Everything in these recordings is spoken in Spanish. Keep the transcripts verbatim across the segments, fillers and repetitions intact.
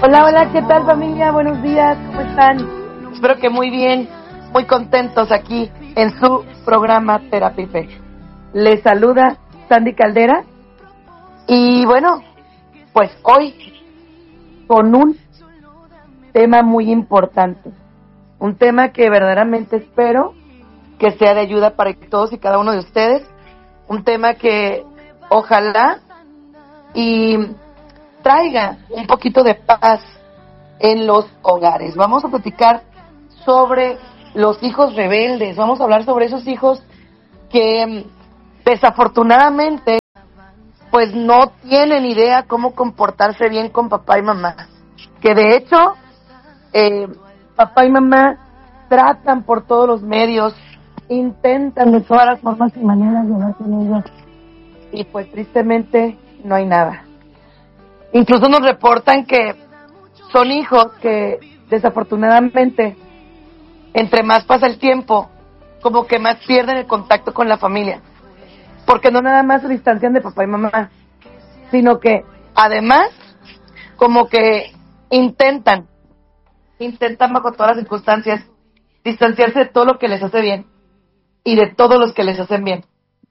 Hola, hola, ¿qué tal familia? Buenos días, ¿cómo están? Espero que muy bien, muy contentos aquí en su programa Therapy Fe. Les saluda Sandy Caldera y bueno, pues hoy con un tema muy importante, un tema que verdaderamente espero que sea de ayuda para todos y cada uno de ustedes, un tema que ojalá y traiga un poquito de paz en los hogares. Vamos a platicar sobre los hijos rebeldes, vamos a hablar sobre esos hijos que desafortunadamente pues no tienen idea cómo comportarse bien con papá y mamá, que de hecho eh, papá y mamá tratan por todos los medios, intentan de todas las formas y maneras de hablar con ellos y pues tristemente no hay nada. Incluso nos reportan que son hijos que desafortunadamente entre más pasa el tiempo como que más pierden el contacto con la familia, porque no nada más se distancian de papá y mamá, sino que además como que intentan intentan bajo todas las circunstancias distanciarse de todo lo que les hace bien y de todos los que les hacen bien.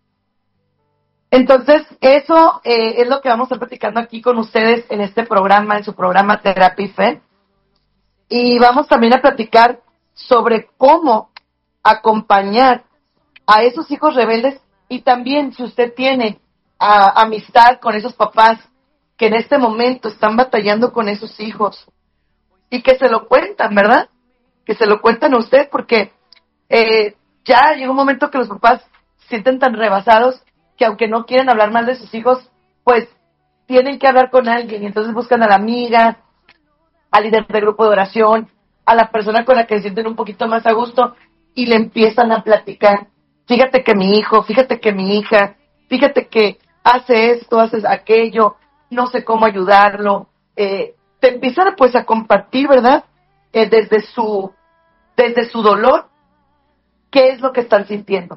Entonces, eso eh, es lo que vamos a estar platicando aquí con ustedes en este programa, en su programa Therapy Fe. Y vamos también a platicar sobre cómo acompañar a esos hijos rebeldes y también si usted tiene a, amistad con esos papás que en este momento están batallando con esos hijos y que se lo cuentan, ¿verdad? Que se lo cuentan a usted porque eh, ya llega un momento que los papás se sienten tan rebasados que aunque no quieren hablar mal de sus hijos, pues tienen que hablar con alguien y entonces buscan a la amiga, al líder de grupo de oración, a la persona con la que se sienten un poquito más a gusto y le empiezan a platicar. Fíjate que mi hijo, fíjate que mi hija, fíjate que hace esto, hace aquello, no sé cómo ayudarlo. Eh, te empiezan pues a compartir, ¿verdad? Eh, desde su desde su dolor, qué es lo que están sintiendo.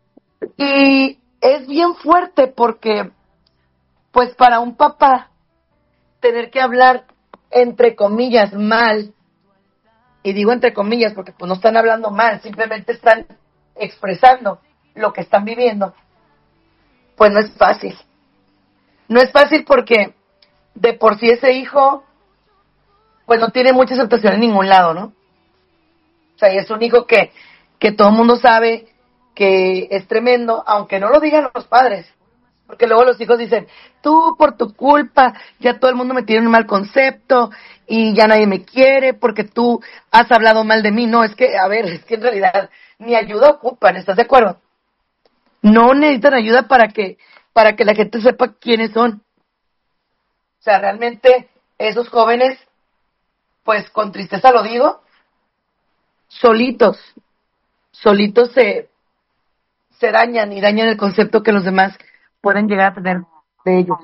Y es bien fuerte porque, pues para un papá, tener que hablar, entre comillas, mal, y digo entre comillas porque pues no están hablando mal, simplemente están expresando lo que están viviendo, pues no es fácil. No es fácil porque de por sí ese hijo, pues no tiene mucha aceptación en ningún lado, ¿no? O sea, y es un hijo que, que todo el mundo sabe que es tremendo, aunque no lo digan los padres. Porque luego los hijos dicen, tú por tu culpa, ya todo el mundo me tiene un mal concepto y ya nadie me quiere porque tú has hablado mal de mí. No, es que, a ver, es que en realidad ni ayuda ocupan, ¿estás de acuerdo? No necesitan ayuda para que, para que la gente sepa quiénes son. O sea, realmente esos jóvenes, pues con tristeza lo digo, solitos, solitos se, se dañan y dañan el concepto que los demás pueden llegar a tener de ellos.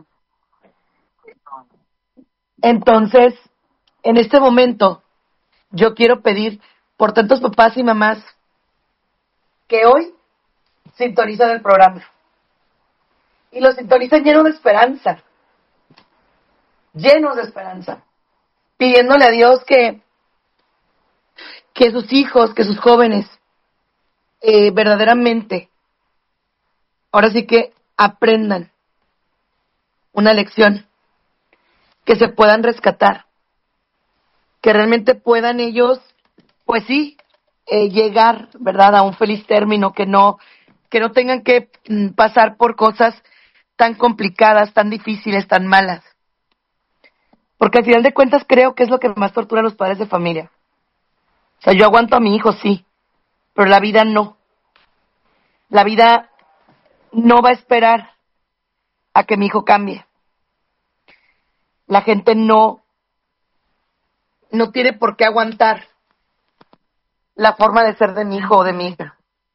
Entonces, en este momento, yo quiero pedir por tantos papás y mamás que hoy sintonizan el programa. Y lo sintonizan llenos de esperanza, llenos de esperanza, pidiéndole a Dios que, que sus hijos, que sus jóvenes, eh, verdaderamente, ahora sí que aprendan una lección, que se puedan rescatar, que realmente puedan ellos, pues sí, eh, llegar, ¿verdad?, a un feliz término, que no, que no tengan que mm, pasar por cosas tan complicadas, tan difíciles, tan malas. Porque al final de cuentas creo que es lo que más tortura a los padres de familia. O sea, yo aguanto a mi hijo, sí, pero la vida no. La vida no va a esperar a que mi hijo cambie. La gente no, no tiene por qué aguantar la forma de ser de mi hijo o de mi hija.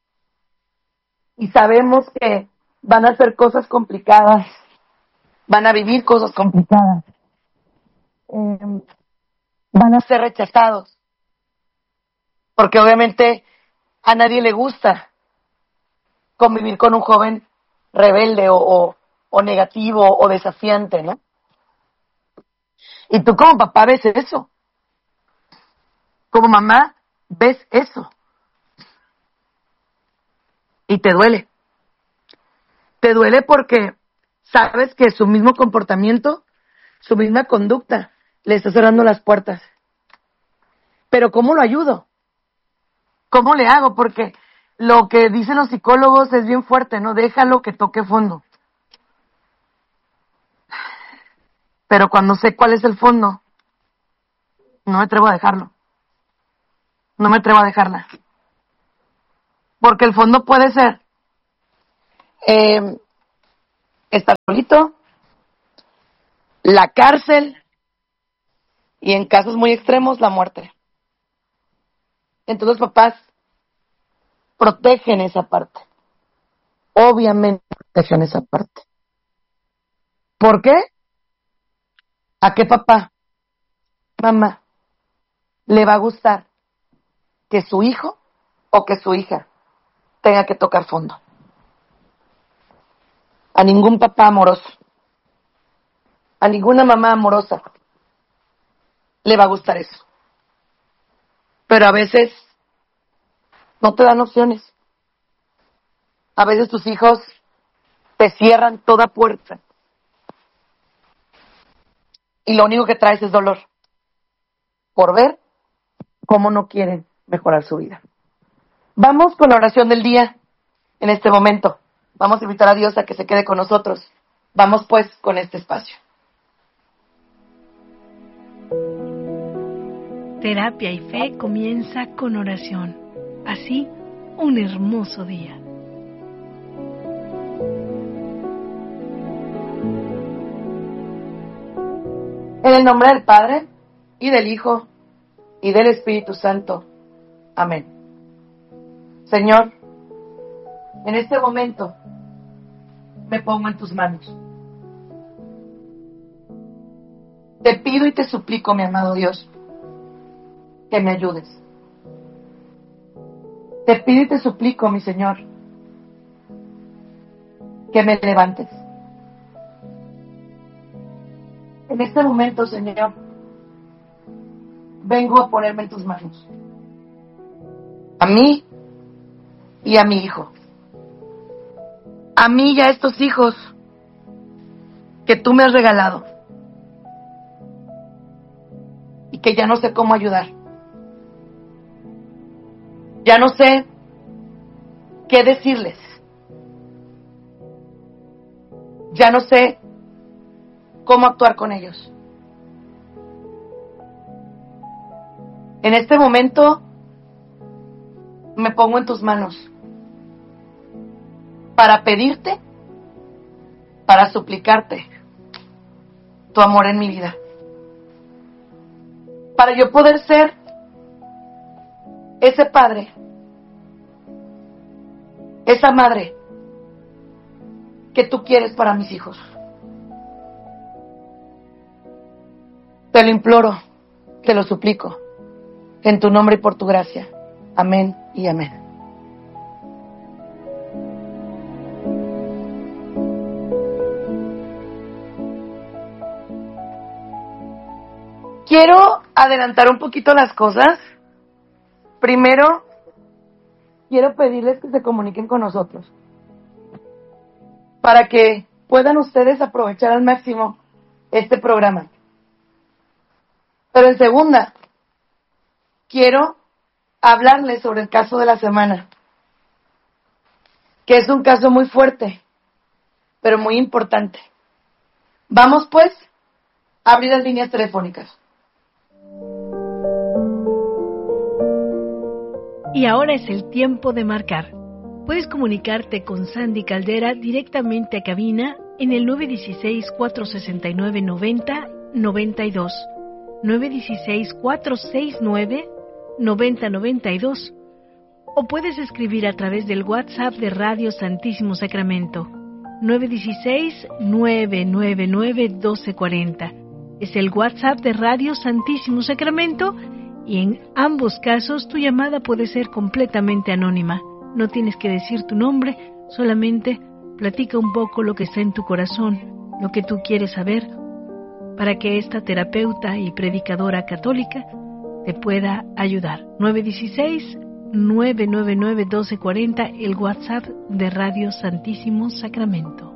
Y sabemos que van a hacer cosas complicadas, van a vivir cosas complicadas, eh, van a ser rechazados, porque obviamente a nadie le gusta convivir con un joven rebelde o, o, o negativo o desafiante, ¿no? Y tú como papá ves eso. Como mamá ves eso. Y te duele. Te duele porque sabes que su mismo comportamiento, su misma conducta, le está cerrando las puertas. Pero ¿cómo lo ayudo? ¿Cómo le hago? Porque lo que dicen los psicólogos es bien fuerte, ¿no? Déjalo que toque fondo. Pero cuando sé cuál es el fondo, no me atrevo a dejarlo. No me atrevo a dejarla. Porque el fondo puede ser eh, estar solito, la cárcel y en casos muy extremos la muerte. Entonces los papás protegen esa parte. Obviamente protegen esa parte. ¿Por qué? ¿A qué papá, mamá, le va a gustar que su hijo o que su hija tenga que tocar fondo? A ningún papá amoroso, a ninguna mamá amorosa le va a gustar eso. Pero a veces no te dan opciones. A veces tus hijos te cierran toda puerta. Y lo único que traes es dolor. Por ver cómo no quieren mejorar su vida. Vamos con la oración del día en este momento. Vamos a invitar a Dios a que se quede con nosotros. Vamos pues con este espacio. Terapia y Fe comienza con oración. Así, un hermoso día. En el nombre del Padre, y del Hijo, y del Espíritu Santo. Amén. Señor, en este momento me pongo en tus manos. Te pido y te suplico, mi amado Dios, que me ayudes. Te pido y te suplico, mi Señor, que me levantes. En este momento, Señor, vengo a ponerme en tus manos. A mí y a mi hijo. A mí y a estos hijos que tú me has regalado. Y que ya no sé cómo ayudar. Ya no sé qué decirles. Ya no sé cómo actuar con ellos. En este momento me pongo en tus manos para pedirte, para suplicarte tu amor en mi vida. Para yo poder ser ese padre, esa madre que tú quieres para mis hijos. Te lo imploro, te lo suplico, en tu nombre y por tu gracia. Amén y amén. Quiero adelantar un poquito las cosas. Primero, quiero pedirles que se comuniquen con nosotros para que puedan ustedes aprovechar al máximo este programa. Pero en segunda, quiero hablarles sobre el caso de la semana, que es un caso muy fuerte, pero muy importante. Vamos pues a abrir las líneas telefónicas. Y ahora es el tiempo de marcar. Puedes comunicarte con Sandy Caldera directamente a cabina en el nueve uno seis, cuatro seis nueve, nueve cero nueve dos. nueve uno seis, cuatro seis nueve, nueve cero nueve dos, o puedes escribir a través del WhatsApp de Radio Santísimo Sacramento nueve uno seis, nueve nueve nueve, uno dos cuatro cero. Es el WhatsApp de Radio Santísimo Sacramento y en ambos casos tu llamada puede ser completamente anónima. No tienes que decir tu nombre, solamente platica un poco lo que está en tu corazón, lo que tú quieres saber para que esta terapeuta y predicadora católica te pueda ayudar. nueve uno seis, nueve nueve nueve, uno dos cuatro cero, el WhatsApp de Radio Santísimo Sacramento.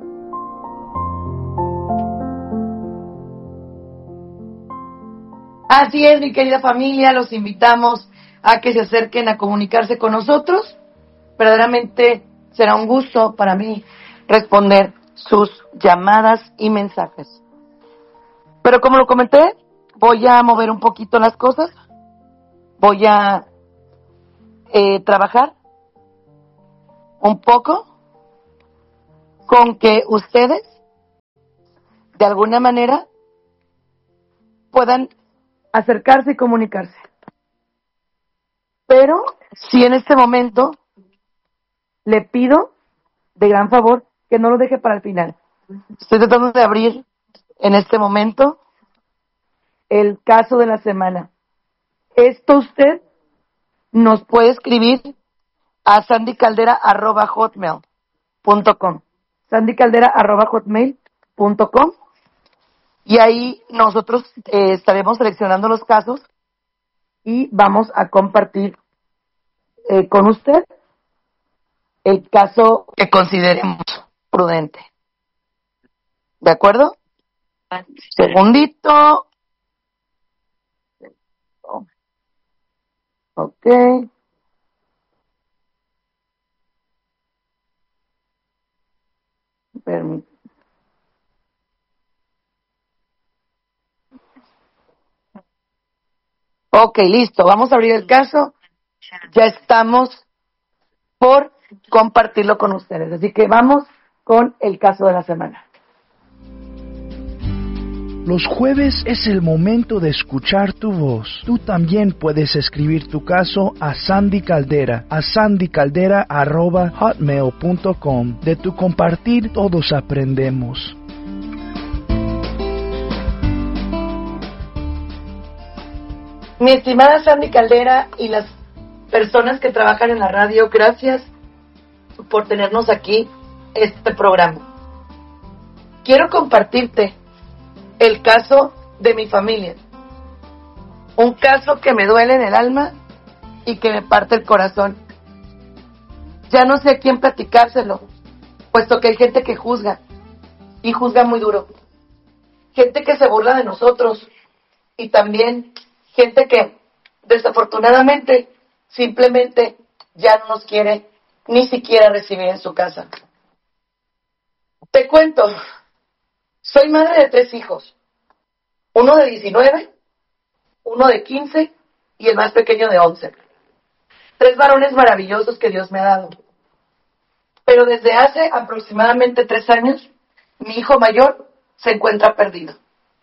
Así es, mi querida familia, los invitamos a que se acerquen a comunicarse con nosotros. Verdaderamente será un gusto para mí responder sus llamadas y mensajes. Pero como lo comenté, voy a mover un poquito las cosas. Voy a eh, trabajar un poco con que ustedes, de alguna manera, puedan acercarse y comunicarse. Pero si en este momento le pido de gran favor que no lo deje para el final. Estoy tratando de abrir en este momento el caso de la semana. Esto usted nos puede escribir a sandycaldera arroba hotmail punto com. sandycaldera arroba hotmail punto com. Y ahí nosotros eh, estaremos seleccionando los casos y vamos a compartir eh, con usted el caso que consideremos prudente. ¿De acuerdo? Segundito. Ok. Permítame. Ok, listo. Vamos a abrir el caso. Ya estamos por compartirlo con ustedes. Así que vamos con el caso de la semana. Los jueves es el momento de escuchar tu voz. Tú también puedes escribir tu caso a Sandy Caldera, a sandycaldera arroba hotmail punto com. De tu compartir todos aprendemos. Mi estimada Sandy Caldera y las personas que trabajan en la radio, gracias por tenernos aquí este programa. Quiero compartirte el caso de mi familia. Un caso que me duele en el alma y que me parte el corazón. Ya no sé a quién platicárselo, puesto que hay gente que juzga, y juzga muy duro. Gente que se burla de nosotros, y también gente que, desafortunadamente, simplemente ya no nos quiere ni siquiera recibir en su casa. Te cuento, soy madre de tres hijos, uno de diecinueve, uno de quince y el más pequeño de once. Tres varones maravillosos que Dios me ha dado. Pero desde hace aproximadamente tres años, mi hijo mayor se encuentra perdido.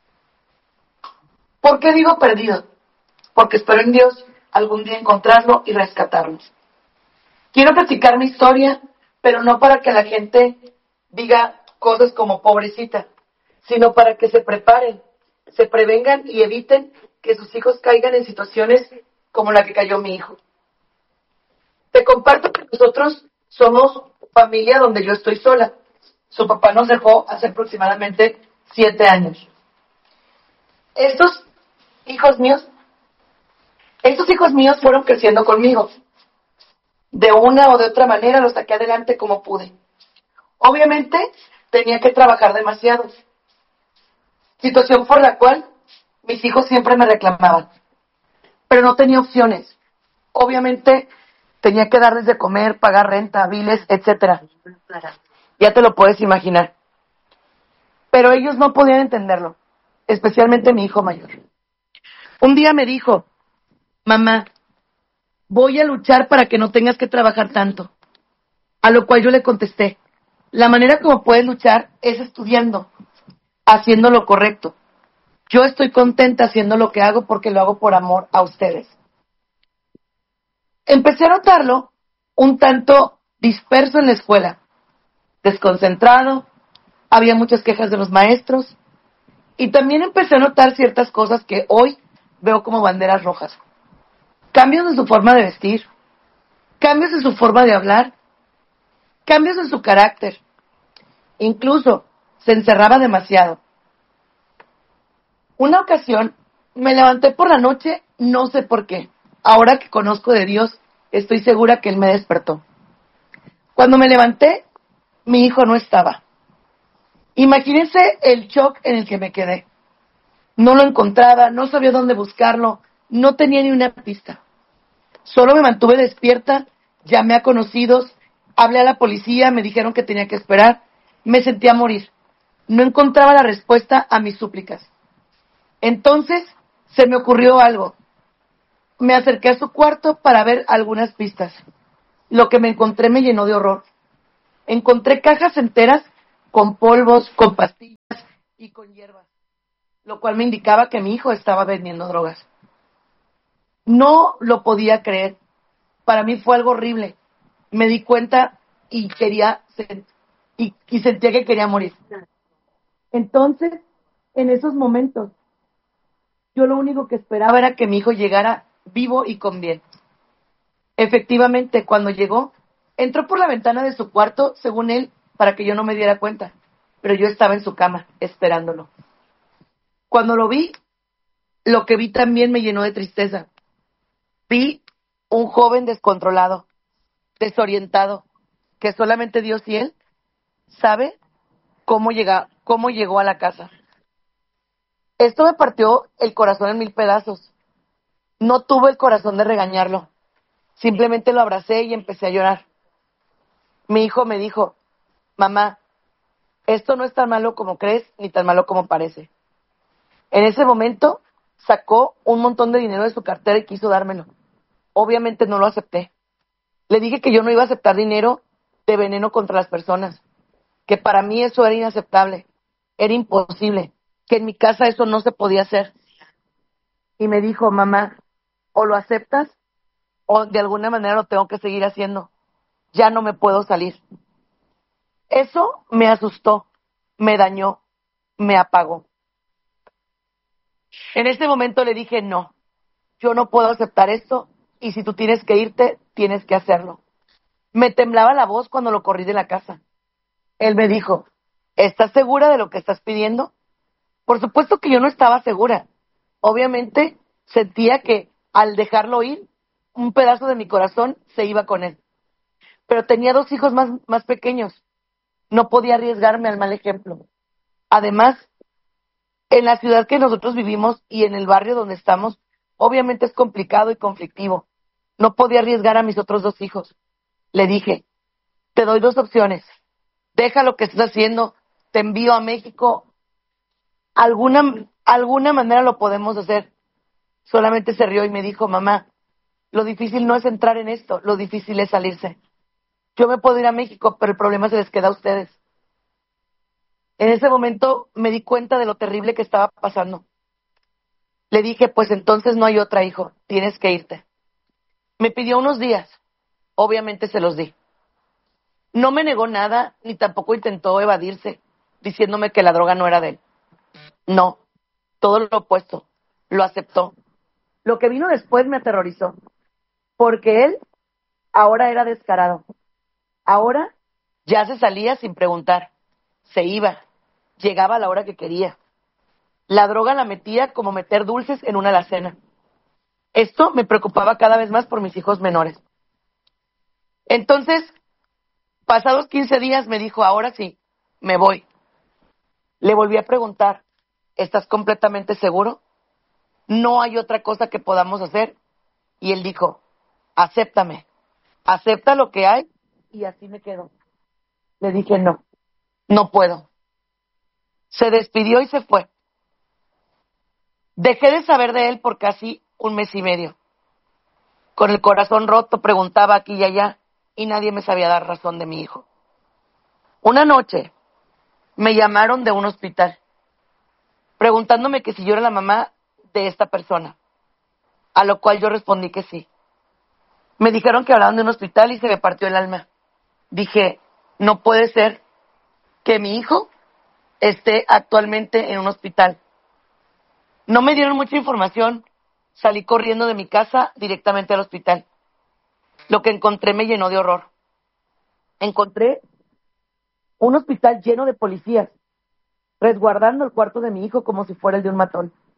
¿Por qué digo perdido? Porque espero en Dios algún día encontrarlo y rescatarlo. Quiero platicar mi historia, pero no para que la gente diga cosas como pobrecita, sino para que se preparen, se prevengan y eviten que sus hijos caigan en situaciones como la que cayó mi hijo. Te comparto que nosotros somos familia donde yo estoy sola. Su papá nos dejó hace aproximadamente siete años. Estos hijos míos, estos hijos míos fueron creciendo conmigo. De una o de otra manera los saqué adelante como pude. Obviamente tenía que trabajar demasiado. Situación por la cual mis hijos siempre me reclamaban. Pero no tenía opciones. Obviamente tenía que darles de comer, pagar renta, biles, etcétera. Ya te lo puedes imaginar. Pero ellos no podían entenderlo, especialmente mi hijo mayor. Un día me dijo, mamá, voy a luchar para que no tengas que trabajar tanto. A lo cual yo le contesté, la manera como puedes luchar es estudiando, haciendo lo correcto. Yo estoy contenta haciendo lo que hago porque lo hago por amor a ustedes. Empecé a notarlo un tanto disperso en la escuela, desconcentrado, había muchas quejas de los maestros y también empecé a notar ciertas cosas que hoy veo como banderas rojas. Cambios en su forma de vestir, cambios en su forma de hablar, cambios en su carácter. Incluso se encerraba demasiado. Una ocasión me levanté por la noche, no sé por qué. Ahora que conozco de Dios, estoy segura que Él me despertó. Cuando me levanté, mi hijo no estaba. Imagínense el shock en el que me quedé. No lo encontraba, no sabía dónde buscarlo, no tenía ni una pista. Solo me mantuve despierta, llamé a conocidos, hablé a la policía, me dijeron que tenía que esperar, me sentía morir. No encontraba la respuesta a mis súplicas. Entonces se me ocurrió algo. Me acerqué a su cuarto para ver algunas pistas. Lo que me encontré me llenó de horror. Encontré cajas enteras con polvos, con pastillas y con hierbas, lo cual me indicaba que mi hijo estaba vendiendo drogas. No lo podía creer. Para mí fue algo horrible. Me di cuenta y quería y, y sentía que quería morir. Entonces, en esos momentos, yo lo único que esperaba era que mi hijo llegara vivo y con bien. Efectivamente, cuando llegó, entró por la ventana de su cuarto, según él, para que yo no me diera cuenta. Pero yo estaba en su cama, esperándolo. Cuando lo vi, lo que vi también me llenó de tristeza. Vi un joven descontrolado, desorientado, que solamente Dios y él sabe cómo llega, cómo llegó a la casa. Esto me partió el corazón en mil pedazos. No tuve el corazón de regañarlo. Simplemente lo abracé y empecé a llorar. Mi hijo me dijo, mamá, esto no es tan malo como crees ni tan malo como parece. En ese momento sacó un montón de dinero de su cartera y quiso dármelo. Obviamente no lo acepté. Le dije que yo no iba a aceptar dinero de veneno contra las personas, que para mí eso era inaceptable, era imposible, que en mi casa eso no se podía hacer. Y me dijo, mamá, o lo aceptas o de alguna manera lo tengo que seguir haciendo. Ya no me puedo salir. Eso me asustó, me dañó, me apagó. En ese momento le dije, no, yo no puedo aceptar esto y si tú tienes que irte, tienes que hacerlo. Me temblaba la voz cuando lo corrí de la casa. Él me dijo, ¿estás segura de lo que estás pidiendo? Por supuesto que yo no estaba segura. Obviamente sentía que al dejarlo ir, un pedazo de mi corazón se iba con él. Pero tenía dos hijos más, más pequeños. No podía arriesgarme al mal ejemplo. Además, en la ciudad que nosotros vivimos y en el barrio donde estamos, obviamente es complicado y conflictivo. No podía arriesgar a mis otros dos hijos. Le dije, te doy dos opciones. Deja lo que estás haciendo, te envío a México. Alguna, alguna manera lo podemos hacer. Solamente se rió y me dijo, mamá, lo difícil no es entrar en esto, lo difícil es salirse. Yo me puedo ir a México, pero el problema se les queda a ustedes. En ese momento me di cuenta de lo terrible que estaba pasando. Le dije, pues entonces no hay otra, hijo, tienes que irte. Me pidió unos días, obviamente se los di. No me negó nada, ni tampoco intentó evadirse, diciéndome que la droga no era de él. No, todo lo opuesto, lo aceptó. Lo que vino después me aterrorizó, porque él ahora era descarado. Ahora ya se salía sin preguntar, se iba, llegaba a la hora que quería. La droga la metía como meter dulces en una alacena. Esto me preocupaba cada vez más por mis hijos menores. Entonces, pasados quince días me dijo, ahora sí, me voy. Le volví a preguntar, ¿estás completamente seguro? No hay otra cosa que podamos hacer. Y él dijo, acéptame, acepta lo que hay y así me quedo. Le dije, no, no puedo. Se despidió y se fue. Dejé de saber de él por casi un mes y medio. Con el corazón roto preguntaba aquí y allá y nadie me sabía dar razón de mi hijo. Una noche me llamaron de un hospital preguntándome que si yo era la mamá de esta persona, a lo cual yo respondí que sí. Me dijeron que hablaban de un hospital y se me partió el alma. Dije, no puede ser que mi hijo esté actualmente en un hospital. No me dieron mucha información, salí corriendo de mi casa directamente al hospital. Lo que encontré me llenó de horror. Encontré un hospital lleno de policías, resguardando el cuarto de mi hijo como si fuera el de un matón.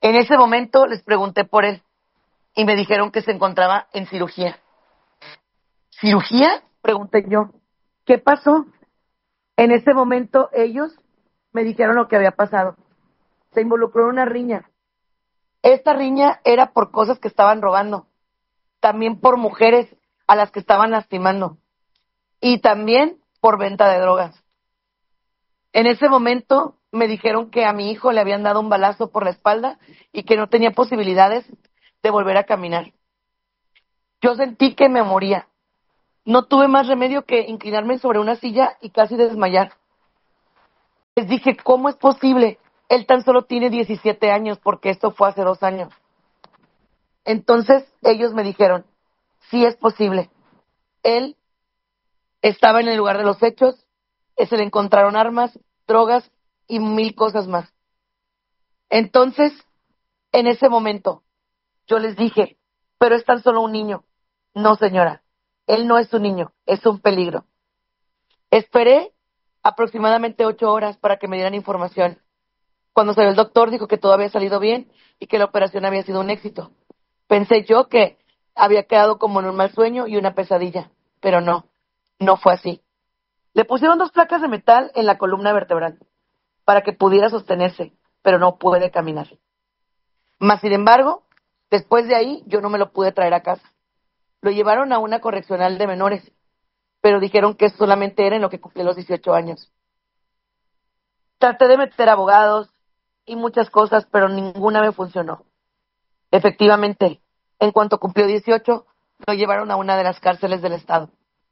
En ese momento les pregunté por él y me dijeron que se encontraba en cirugía. ¿Cirugía? Pregunté yo. ¿Qué pasó? En ese momento ellos me dijeron lo que había pasado. Se involucró en una riña. Esta riña era por cosas que estaban robando, también por mujeres a las que estaban lastimando y también por venta de drogas. En ese momento me dijeron que a mi hijo le habían dado un balazo por la espalda y que no tenía posibilidades de volver a caminar. Yo sentí que me moría. No tuve más remedio que inclinarme sobre una silla y casi desmayar. Les dije, ¿cómo es posible? Él tan solo tiene diecisiete años, porque esto fue hace dos años. Entonces ellos me dijeron, sí es posible. Él estaba en el lugar de los hechos, se le encontraron armas, drogas y mil cosas más. Entonces, en ese momento, yo les dije, pero es tan solo un niño. No, señora, él no es un niño, es un peligro. Esperé aproximadamente ocho horas para que me dieran información. Cuando salió el doctor, dijo que todo había salido bien y que la operación había sido un éxito. Pensé yo que había quedado como en un mal sueño y una pesadilla, pero no, no fue así. Le pusieron dos placas de metal en la columna vertebral para que pudiera sostenerse, pero no puede caminar. Mas, sin embargo, después de ahí yo no me lo pude traer a casa. Lo llevaron a una correccional de menores, pero dijeron que solamente era en lo que cumplí los dieciocho años. Traté de meter abogados y muchas cosas, pero ninguna me funcionó. Efectivamente, en cuanto cumplió dieciocho, lo llevaron a una de las cárceles del estado.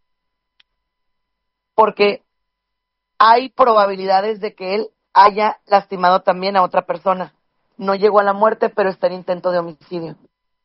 Porque hay probabilidades de que él haya lastimado también a otra persona. No llegó a la muerte, pero está en intento de homicidio.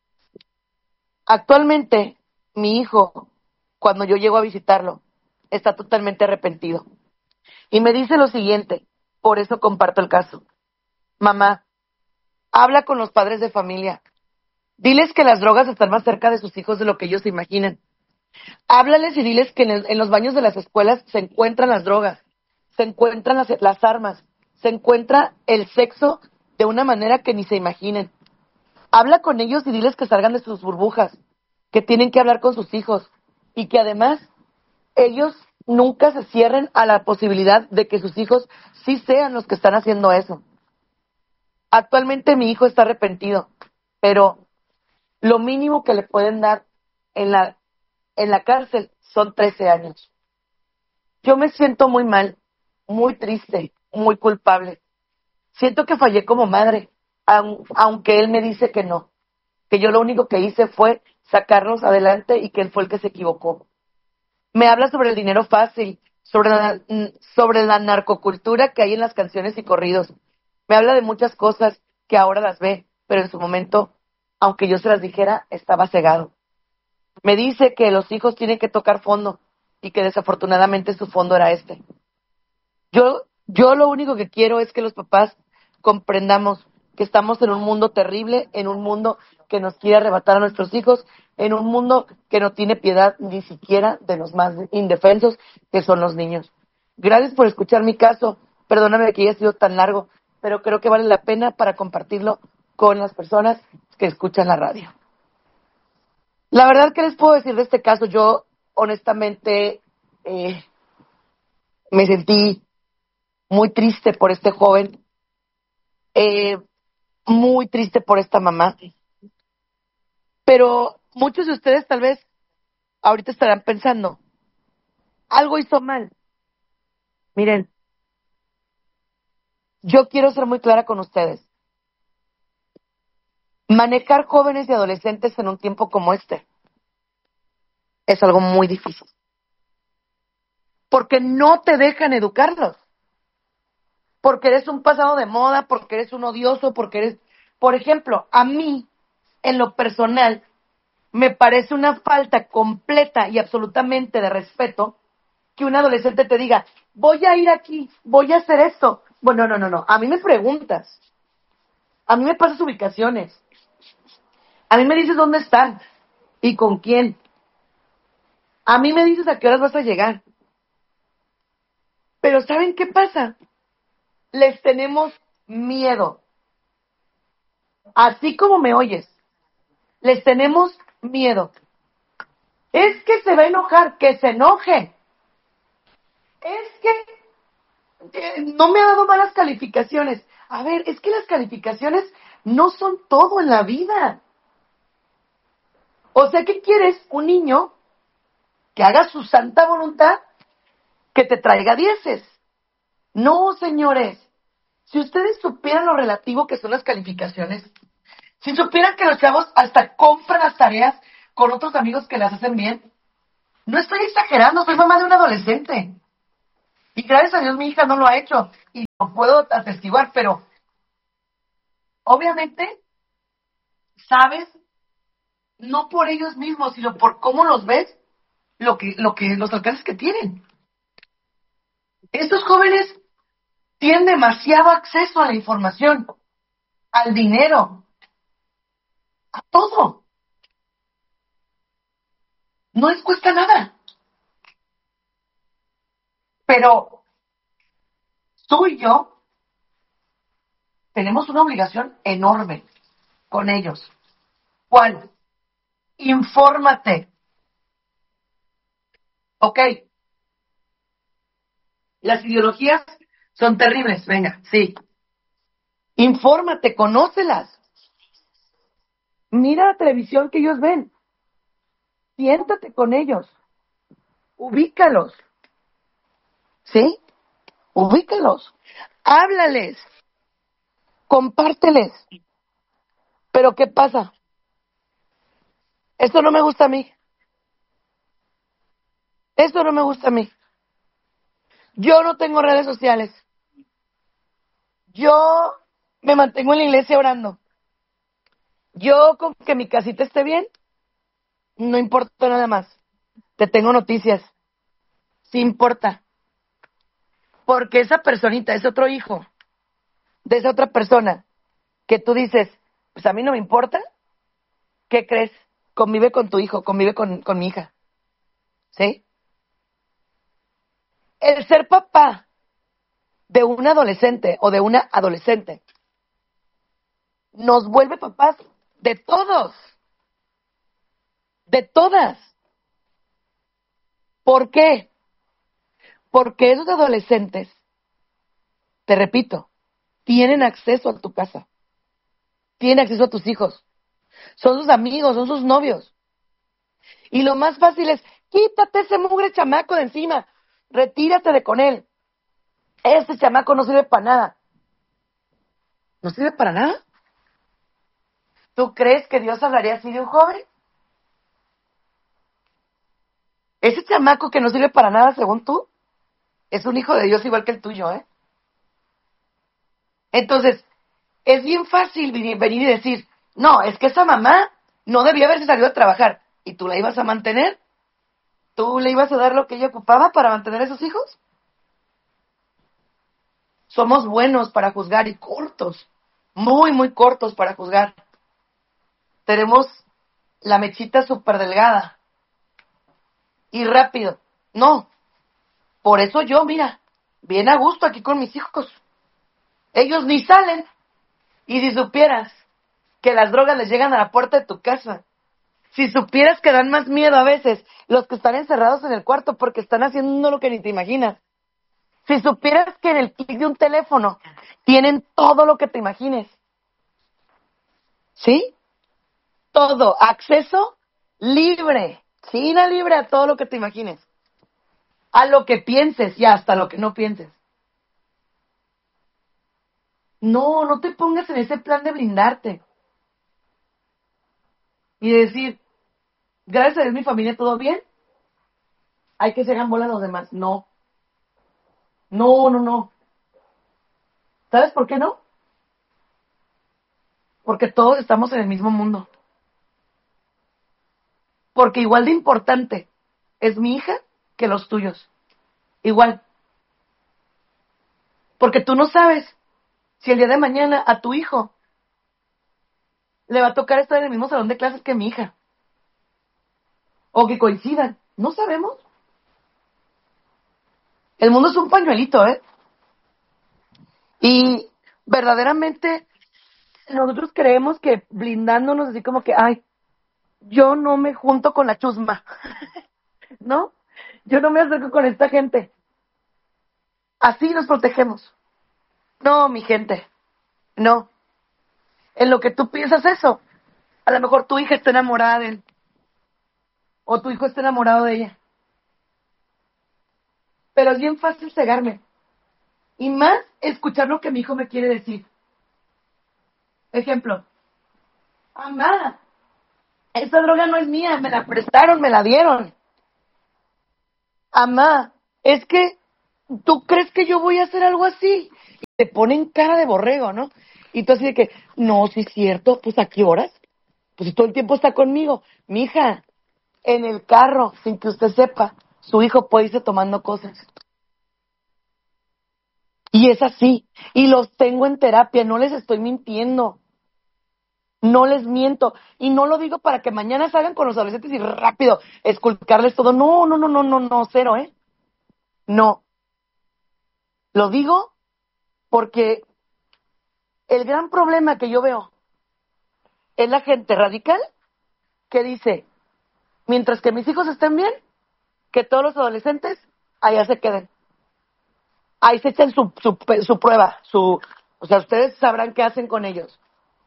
Actualmente, mi hijo, cuando yo llego a visitarlo, está totalmente arrepentido. Y me dice lo siguiente, por eso comparto el caso. Mamá, habla con los padres de familia. Diles que las drogas están más cerca de sus hijos de lo que ellos se imaginan. Háblales y diles que en, el, en los baños de las escuelas se encuentran las drogas, se encuentran las, las armas, se encuentra el sexo de una manera que ni se imaginen. Habla con ellos y diles que salgan de sus burbujas, que tienen que hablar con sus hijos y que además ellos nunca se cierren a la posibilidad de que sus hijos sí sean los que están haciendo eso. Actualmente mi hijo está arrepentido, pero lo mínimo que le pueden dar en la, en la cárcel son trece años. Yo me siento muy mal, muy triste, muy culpable. Siento que fallé como madre, aunque él me dice que no, que yo lo único que hice fue sacarlos adelante y que él fue el que se equivocó. Me habla sobre el dinero fácil, sobre la, sobre la narcocultura que hay en las canciones y corridos. Me habla de muchas cosas que ahora las ve, pero en su momento, aunque yo se las dijera, estaba cegado. Me dice que los hijos tienen que tocar fondo y que desafortunadamente su fondo era este. Yo, yo lo único que quiero es que los papás comprendamos que estamos en un mundo terrible, en un mundo que nos quiere arrebatar a nuestros hijos, en un mundo que no tiene piedad ni siquiera de los más indefensos, que son los niños. Gracias por escuchar mi caso. Perdóname que haya sido tan largo, pero creo que vale la pena para compartirlo con las personas que escuchan la radio. La verdad, ¿qué les puedo decir de este caso? Yo, honestamente, eh, me sentí muy triste por este joven, eh, muy triste por esta mamá. Pero muchos de ustedes tal vez ahorita estarán pensando, algo hizo mal. Miren, yo quiero ser muy clara con ustedes. Manejar jóvenes y adolescentes en un tiempo como este es algo muy difícil. Porque no te dejan educarlos. Porque eres un pasado de moda, porque eres un odioso, porque eres... Por ejemplo, a mí, en lo personal, me parece una falta completa y absolutamente de respeto que un adolescente te diga, voy a ir aquí, voy a hacer esto. Bueno, no, no, no. A mí me preguntas. A mí me pasas ubicaciones. A mí me dices dónde están y con quién. A mí me dices a qué horas vas a llegar. Pero ¿saben qué pasa? Les tenemos miedo. así como me oyes, les tenemos miedo. Es que se va a enojar, que se enoje. Es que eh, no me ha dado malas calificaciones. A ver, es que las calificaciones no son todo en la vida. O sea, ¿qué quieres? Un niño que haga su santa voluntad, que te traiga dieces. No, señores. Si ustedes supieran lo relativo que son las calificaciones, si supieran que los chavos hasta compran las tareas con otros amigos que las hacen bien, no estoy exagerando, soy mamá de un adolescente. Y gracias a Dios mi hija no lo ha hecho y lo puedo atestiguar, pero obviamente, sabes, no por ellos mismos, sino por cómo los ves, lo que, lo que, los alcances que tienen. Estos jóvenes tienen demasiado acceso a la información, al dinero, a todo. No les cuesta nada. Pero tú y yo tenemos una obligación enorme con ellos. ¿Cuál? Infórmate. Ok. Las ideologías son terribles. Venga, sí. Infórmate, conócelas. Mira la televisión que ellos ven. Siéntate con ellos. Ubícalos. ¿Sí? Ubícalos. Háblales. Compárteles. Pero ¿qué pasa? Esto no me gusta a mí. Esto no me gusta a mí. Yo no tengo redes sociales. Yo me mantengo en la iglesia orando. Yo con que mi casita esté bien, no importa nada más. Te tengo noticias. Sí importa. Porque esa personita, ese otro hijo, de esa otra persona, que tú dices, pues a mí no me importa, ¿qué crees? Convive con tu hijo, convive con, con mi hija. ¿Sí? El ser papá de un adolescente o de una adolescente nos vuelve papás de todos, de todas. ¿Por qué? Porque esos adolescentes, te repito, tienen acceso a tu casa, tienen acceso a tus hijos, son sus amigos, son sus novios. Y lo más fácil es, quítate ese mugre chamaco de encima, retírate de con él. Este chamaco no sirve para nada. ¿No sirve para nada? ¿Tú crees que Dios hablaría así de un joven? Ese chamaco que no sirve para nada, según tú, es un hijo de Dios igual que el tuyo, ¿eh? Entonces, es bien fácil venir y decir, no, es que esa mamá no debía haberse salido a trabajar. ¿Y tú la ibas a mantener? ¿Tú le ibas a dar lo que ella ocupaba para mantener a esos hijos? Somos buenos para juzgar y cortos, muy, muy cortos para juzgar. Tenemos la mechita súper delgada y rápido. No, por eso yo, mira, bien a gusto aquí con mis hijos. Ellos ni salen. Y si supieras que las drogas les llegan a la puerta de tu casa, si supieras que dan más miedo a veces los que están encerrados en el cuarto porque están haciendo lo que ni te imaginas, si supieras que en el clic de un teléfono tienen todo lo que te imagines, ¿sí? Todo, acceso libre, China libre a todo lo que te imagines, a lo que pienses y hasta lo que no pienses. No, no te pongas en ese plan de blindarte y de decir, gracias a Dios mi familia todo bien, hay que se hagan bola los demás. No, no, no, no. ¿Sabes por qué no? Porque todos estamos en el mismo mundo. Porque igual de importante es mi hija que los tuyos. Igual. Porque tú no sabes si el día de mañana a tu hijo le va a tocar estar en el mismo salón de clases que mi hija. O que coincidan. No sabemos. El mundo es un pañuelito, ¿eh? Y verdaderamente nosotros creemos que blindándonos así como que, ay, yo no me junto con la chusma, ¿no? Yo no me acerco con esta gente. Así nos protegemos. No, mi gente, no. En lo que tú piensas eso, a lo mejor tu hija está enamorada de él, o tu hijo está enamorado de ella. Pero es bien fácil cegarme. Y más escuchar lo que mi hijo me quiere decir. Ejemplo, amada, esa droga no es mía, me la prestaron, me la dieron. Amá, es que tú crees que yo voy a hacer algo así. Y te ponen cara de borrego, ¿no? Y tú así de que, no, sí es cierto, pues ¿a qué horas? Pues si todo el tiempo está conmigo. Mija, en el carro, sin que usted sepa, su hijo puede irse tomando cosas. Y es así. Y los tengo en terapia, no les estoy mintiendo. No les miento. Y no lo digo para que mañana salgan con los adolescentes y rápido esculcarles todo. No, no, no, no, no, no, cero, ¿eh? No. Lo digo porque el gran problema que yo veo es la gente radical que dice, mientras que mis hijos estén bien, que todos los adolescentes allá se queden. Ahí se echen su, su, su prueba, su, o sea, ustedes sabrán qué hacen con ellos.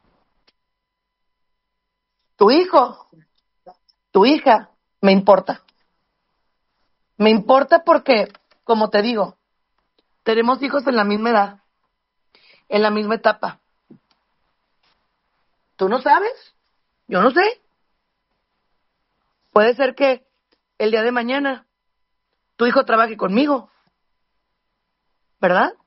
Tu hijo, tu hija, me importa. Me importa porque, como te digo, tenemos hijos en la misma edad, en la misma etapa. ¿Tú no sabes? Yo no sé. Puede ser que el día de mañana tu hijo trabaje conmigo, ¿verdad?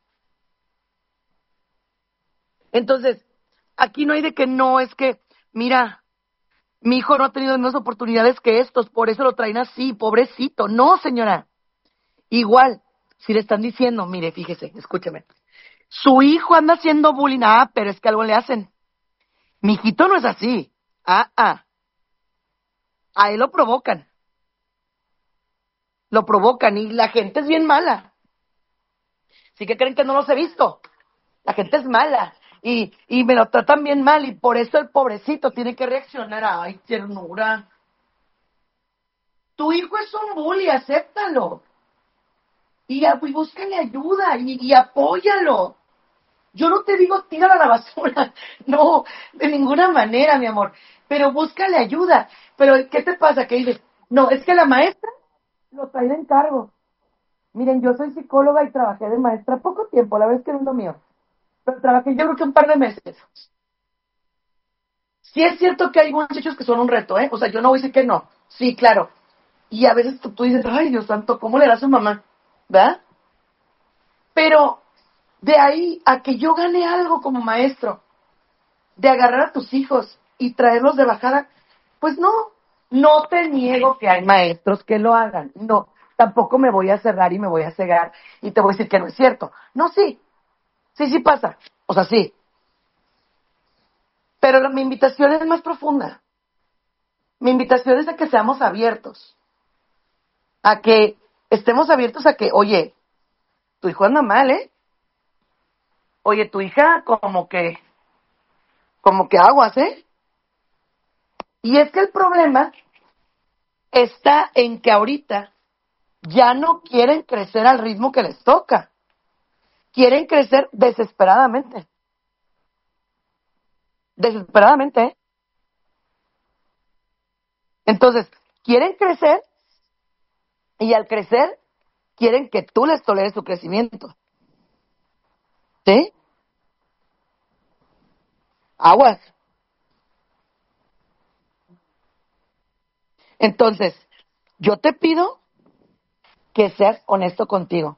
Entonces, aquí no hay de que no, es que, mira, mi hijo no ha tenido más oportunidades que estos, por eso lo traen así, pobrecito. No, señora. Igual, si le están diciendo, mire, fíjese, escúcheme, su hijo anda haciendo bullying, ah, pero es que algo le hacen. Mi hijito no es así. Ah, ah. A él lo provocan. Lo provocan y la gente es bien mala. Sí que creen que no los he visto. La gente es mala. Y, y me lo tratan bien mal y por eso el pobrecito tiene que reaccionar. Ay, ternura. Tu hijo es un bully, acéptalo. Y, y búscale ayuda y, y apóyalo. Yo no te digo tíralo a la basura. No, de ninguna manera, mi amor. Pero búscale ayuda. Pero, ¿qué te pasa? Que dices, no, es que la maestra lo trae de encargo. Miren, yo soy psicóloga y trabajé de maestra poco tiempo, la verdad es que no es lo mío. Pero trabajé yo creo que un par de meses. Sí es cierto que hay muchachos que son un reto, ¿eh? O sea, yo no voy a decir que no. Sí, claro. Y a veces tú, tú dices, ay, Dios santo, ¿cómo le da a su mamá? ¿Verdad? Pero de ahí a que yo gane algo como maestro, de agarrar a tus hijos y traerlos de bajada, pues no. No te niego que hay maestros que lo hagan. No, tampoco me voy a cerrar y me voy a cegar y te voy a decir que no es cierto. No, sí. Sí, sí pasa. O sea, sí. Pero la, mi invitación es más profunda. Mi invitación es a que seamos abiertos. A que estemos abiertos a que, oye, tu hijo anda mal, ¿eh? Oye, tu hija como que, como que aguas, ¿eh? Y es que el problema está en que ahorita ya no quieren crecer al ritmo que les toca. Quieren crecer desesperadamente. Desesperadamente, ¿eh? Entonces, quieren crecer y al crecer quieren que tú les toleres su crecimiento. ¿Sí? Aguas. Entonces, yo te pido que seas honesto contigo.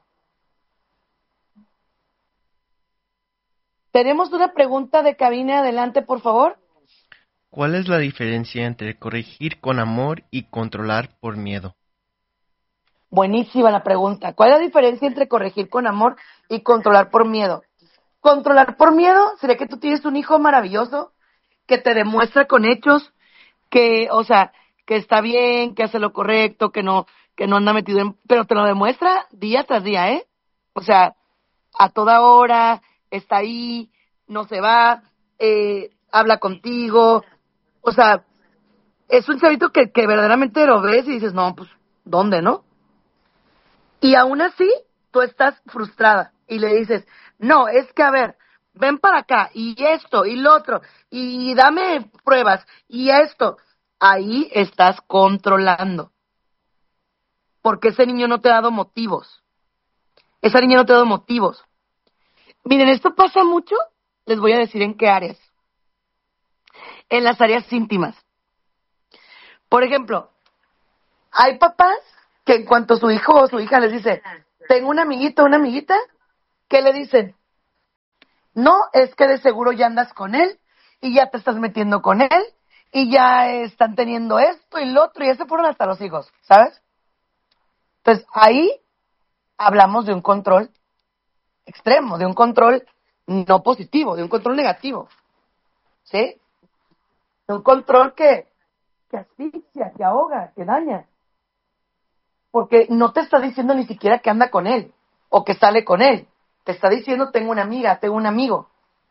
Tenemos una pregunta de cabina, adelante, por favor. ¿Cuál es la diferencia entre corregir con amor y controlar por miedo? Buenísima la pregunta. ¿Cuál es la diferencia entre corregir con amor y controlar por miedo? Controlar por miedo sería que tú tienes un hijo maravilloso que te demuestra con hechos que, o sea, que está bien, que hace lo correcto, que no, que no anda metido en, pero te lo demuestra día tras día, ¿eh? O sea, a toda hora, está ahí, no se va, eh, habla contigo, o sea, es un chavito que, que verdaderamente lo ves y dices, no, pues, ¿dónde, no? Y aún así, tú estás frustrada y le dices, no, es que a ver, ven para acá, y esto, y lo otro, y dame pruebas, y esto. Ahí estás controlando. Porque ese niño no te ha dado motivos. Esa niña no te ha dado motivos. Miren, esto pasa mucho, les voy a decir en qué áreas. En las áreas íntimas. Por ejemplo, hay papás que en cuanto su hijo o su hija les dice, tengo un amiguito o una amiguita, ¿qué le dicen? No, es que de seguro ya andas con él y ya te estás metiendo con él y ya están teniendo esto y lo otro y ya se fueron hasta los hijos, ¿sabes? Entonces ahí hablamos de un control extremo, de un control no positivo, de un control negativo, ¿sí? De un control que, que asfixia, que ahoga, que daña. Porque no te está diciendo ni siquiera que anda con él o que sale con él. Te está diciendo, tengo una amiga, tengo un amigo.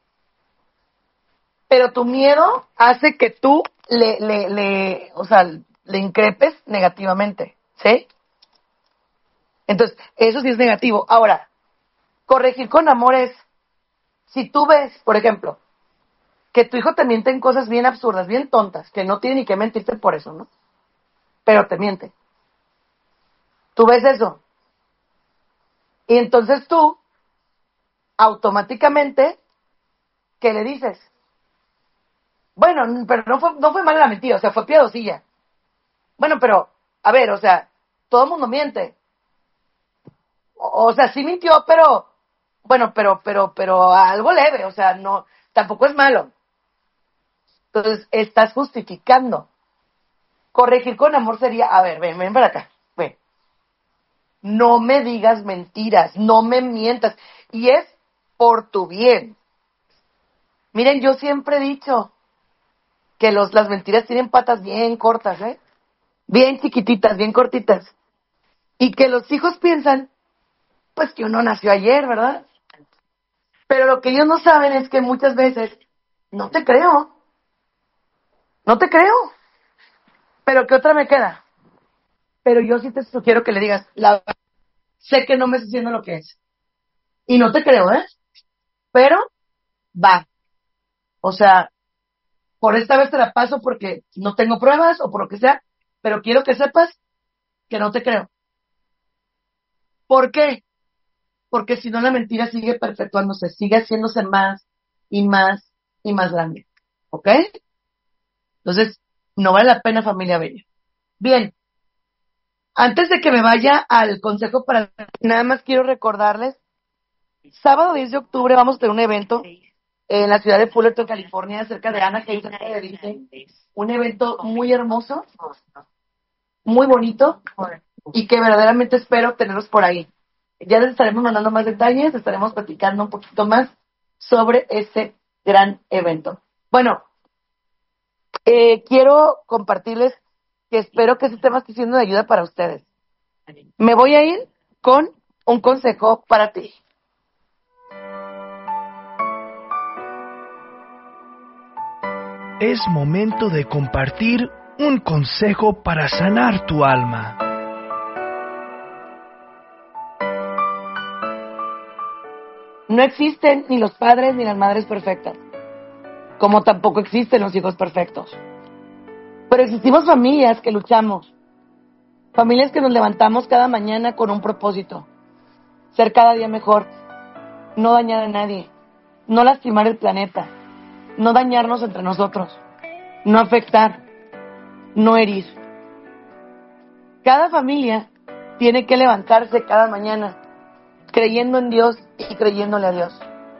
Pero tu miedo hace que tú le, le, le, o sea, le increpes negativamente, ¿sí? Entonces, eso sí es negativo. Ahora, corregir con amor es, si tú ves, por ejemplo, que tu hijo te miente en cosas bien absurdas, bien tontas, que no tiene ni que mentirte por eso, ¿no? Pero te miente. Tú ves eso. Y entonces tú, automáticamente, ¿qué le dices? Bueno, pero no fue, no fue mala la mentira, o sea, fue piadosilla. Bueno, pero, a ver, o sea, todo el mundo miente. O, o sea, sí mintió, pero, bueno, pero, pero, pero algo leve, o sea, no, tampoco es malo. Entonces, estás justificando. Corregir con amor sería, a ver, ven, ven para acá, ven. No me digas mentiras, no me mientas. Y es por tu bien. Miren, yo siempre he dicho que los, las mentiras tienen patas bien cortas, ¿eh? Bien chiquititas, bien cortitas. Y que los hijos piensan, pues que uno nació ayer, ¿verdad? Pero lo que ellos no saben es que muchas veces, no te creo, no te creo. Pero ¿qué otra me queda? Pero yo sí te sugiero que le digas, la verdad, sé que no me estás diciendo lo que es. Y no te creo, ¿eh? Pero va. O sea, por esta vez te la paso porque no tengo pruebas o por lo que sea, pero quiero que sepas que no te creo. ¿Por qué? Porque si no la mentira sigue perpetuándose, sigue haciéndose más y más y más grande. ¿Ok? Entonces, no vale la pena, familia bella. Bien, antes de que me vaya al consejo para... Nada más quiero recordarles, sábado diez de octubre vamos a tener un evento en la ciudad de Fullerton, California, cerca de Anaheim, cerca de Disney. Un evento muy hermoso, muy bonito y que verdaderamente espero tenerlos por ahí. Ya les estaremos mandando más detalles, estaremos platicando un poquito más sobre ese gran evento. Bueno, eh, quiero compartirles que espero que este tema esté siendo de ayuda para ustedes. Me voy a ir con un consejo para ti. Es momento de compartir un consejo para sanar tu alma. No existen ni los padres ni las madres perfectas, como tampoco existen los hijos perfectos. Pero existimos familias que luchamos, familias que nos levantamos cada mañana con un propósito, ser cada día mejor, no dañar a nadie, no lastimar el planeta, no dañarnos entre nosotros, no afectar, no herir. Cada familia tiene que levantarse cada mañana creyendo en Dios y creyéndole a Dios.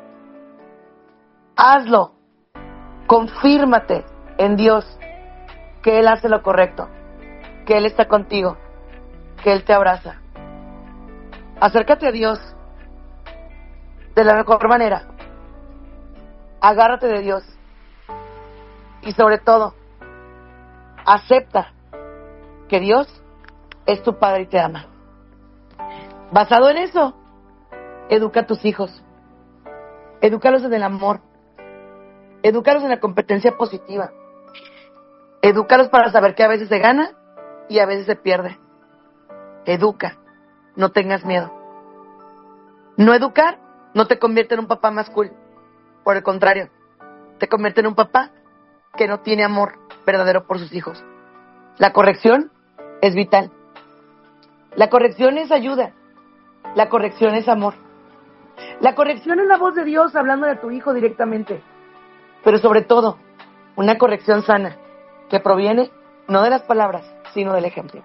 Hazlo, confírmate en Dios que Él hace lo correcto, que Él está contigo, que Él te abraza. Acércate a Dios de la mejor manera. Agárrate de Dios. Y sobre todo, acepta que Dios es tu Padre y te ama. Basado en eso, educa a tus hijos. Edúcalos en el amor. Edúcalos en la competencia positiva. Edúcalos para saber que a veces se gana y a veces se pierde. Educa, no tengas miedo. No educar no te convierte en un papá más cool. Por el contrario, te convierte en un papá que no tiene amor verdadero por sus hijos. La corrección es vital. La corrección es ayuda. La corrección es amor. La corrección es la voz de Dios hablando de tu hijo directamente. Pero sobre todo, una corrección sana que proviene no de las palabras, sino del ejemplo.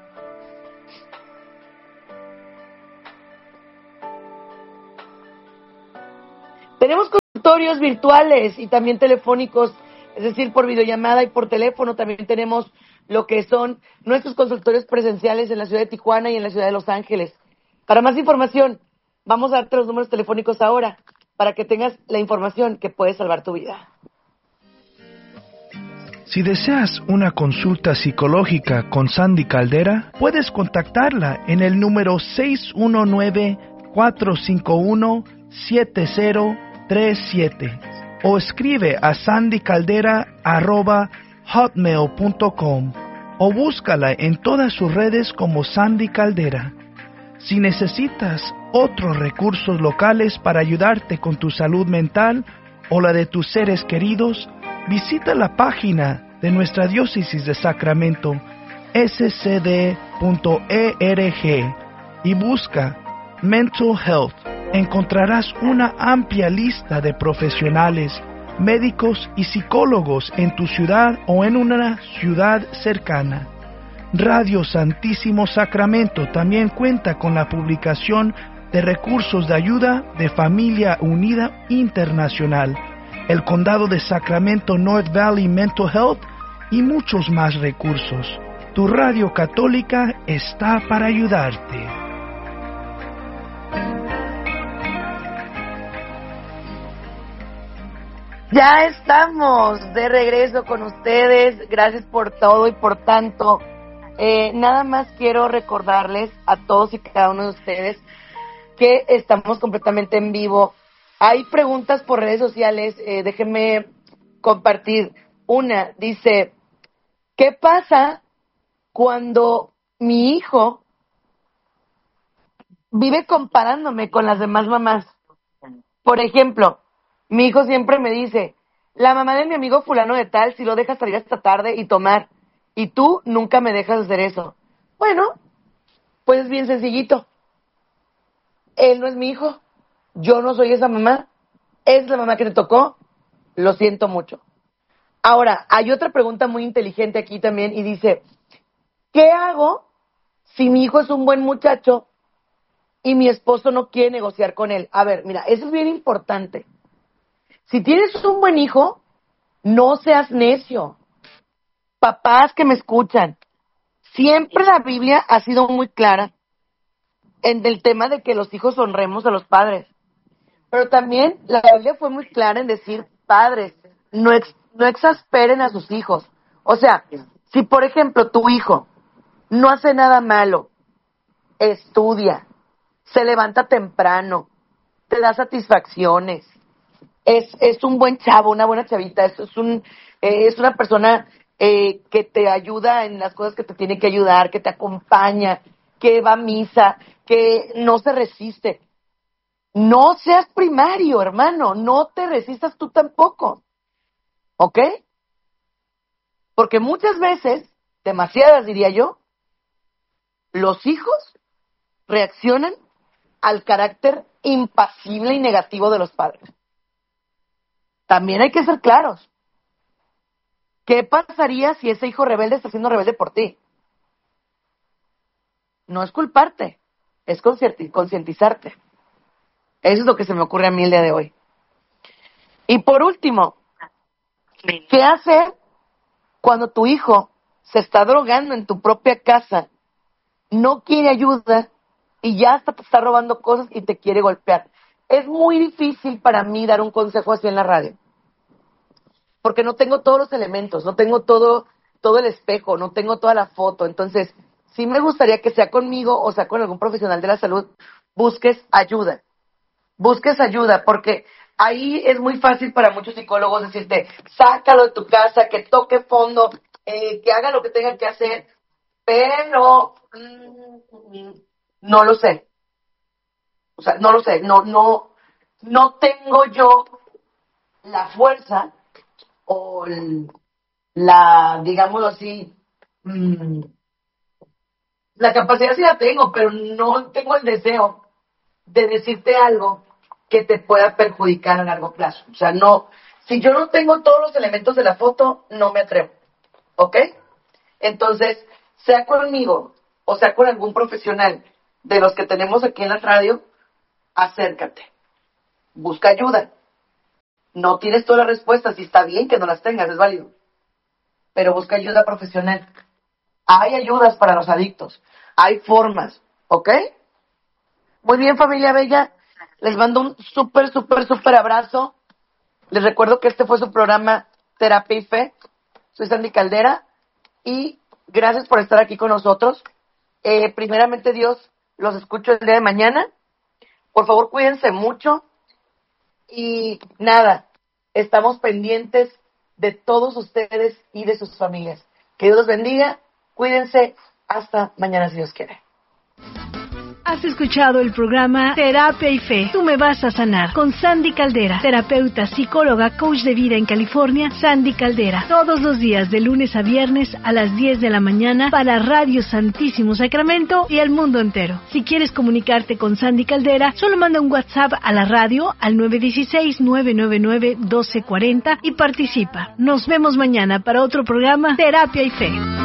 Tenemos consultorios virtuales y también telefónicos, es decir, por videollamada y por teléfono. También tenemos lo que son nuestros consultorios presenciales en la ciudad de Tijuana y en la ciudad de Los Ángeles. Para más información, vamos a darte los números telefónicos ahora para que tengas la información que puede salvar tu vida. Si deseas una consulta psicológica con Sandy Caldera, puedes contactarla en el número seis uno nueve, cuatro cinco uno, siete cero tres siete o escribe a sandycaldera arroba hotmail punto com o búscala en todas sus redes como Sandy Caldera. Si necesitas otros recursos locales para ayudarte con tu salud mental o la de tus seres queridos, visita la página de nuestra diócesis de Sacramento, s c d punto org, y busca Mental Health. Encontrarás una amplia lista de profesionales, médicos y psicólogos en tu ciudad o en una ciudad cercana. Radio Santísimo Sacramento también cuenta con la publicación de recursos de ayuda de Familia Unida Internacional, el Condado de Sacramento North Valley Mental Health y muchos más recursos. Tu radio católica está para ayudarte. Ya estamos de regreso con ustedes. Gracias por todo y por tanto. Eh, nada más quiero recordarles a todos y cada uno de ustedes que estamos completamente en vivo. Hay preguntas por redes sociales. Eh, déjenme compartir. Una dice, ¿qué pasa cuando mi hijo vive comparándome con las demás mamás? Por ejemplo, mi hijo siempre me dice, la mamá de mi amigo fulano de tal, si lo dejas salir hasta tarde y tomar, y tú nunca me dejas hacer eso. Bueno, pues es bien sencillito. Él no es mi hijo, yo no soy esa mamá, es la mamá que te tocó, lo siento mucho. Ahora, hay otra pregunta muy inteligente aquí también y dice, ¿qué hago si mi hijo es un buen muchacho y mi esposo no quiere negociar con él? A ver, mira, eso es bien importante. Si tienes un buen hijo, no seas necio. Papás que me escuchan, siempre la Biblia ha sido muy clara en el tema de que los hijos honremos a los padres. Pero también la Biblia fue muy clara en decir, padres, no, ex, no exasperen a sus hijos. O sea, si por ejemplo tu hijo no hace nada malo, estudia, se levanta temprano, te da satisfacciones, es, es un buen chavo, una buena chavita, es, es, un, eh, es una persona eh, que te ayuda en las cosas que te tiene que ayudar, que te acompaña, que va a misa, que no se resiste. No seas primario, hermano, no te resistas tú tampoco, ¿ok? Porque muchas veces, demasiadas diría yo, los hijos reaccionan al carácter impasible y negativo de los padres. También hay que ser claros. ¿Qué pasaría si ese hijo rebelde está siendo rebelde por ti? No es culparte, es concientizarte. Eso es lo que se me ocurre a mí el día de hoy. Y por último, ¿qué hacer cuando tu hijo se está drogando en tu propia casa, no quiere ayuda y ya hasta te está robando cosas y te quiere golpear? Es muy difícil para mí dar un consejo así en la radio, porque no tengo todos los elementos, no tengo todo, todo el espejo, no tengo toda la foto. Entonces, sí me gustaría que sea conmigo o sea con algún profesional de la salud, busques ayuda. Busques ayuda, porque ahí es muy fácil para muchos psicólogos decirte, sácalo de tu casa, que toque fondo, eh, que haga lo que tenga que hacer, pero mm, no lo sé. O sea, no lo sé, no, no, no tengo yo la fuerza o el, la, digámoslo así, mmm, la capacidad sí la tengo, pero no tengo el deseo de decirte algo que te pueda perjudicar a largo plazo. O sea, no, si yo no tengo todos los elementos de la foto, no me atrevo. ¿Ok? Entonces, sea conmigo o sea con algún profesional de los que tenemos aquí en la radio, acércate. Busca ayuda. No tienes todas las respuestas y está bien que no las tengas, es válido. Pero busca ayuda profesional. Hay ayudas para los adictos. Hay formas, ¿ok? Muy bien, familia bella. Les mando un súper, súper, súper abrazo. Les recuerdo que este fue su programa Terapia y Fe. Soy Sandy Caldera y gracias por estar aquí con nosotros. Eh, primeramente, Dios, los escucho el día de mañana. Por favor, cuídense mucho. Y nada, estamos pendientes de todos ustedes y de sus familias. Que Dios los bendiga. Cuídense. Hasta mañana, si Dios quiere. Has escuchado el programa Terapia y Fe. Tú me vas a sanar con Sandy Caldera, terapeuta, psicóloga, coach de vida en California. Sandy Caldera, todos los días de lunes a viernes a las diez de la mañana para Radio Santísimo Sacramento y el mundo entero. Si quieres comunicarte con Sandy Caldera, solo manda un WhatsApp a la radio al nueve uno seis, nueve nueve nueve, uno dos cuatro cero y participa. Nos vemos mañana para otro programa Terapia y Fe.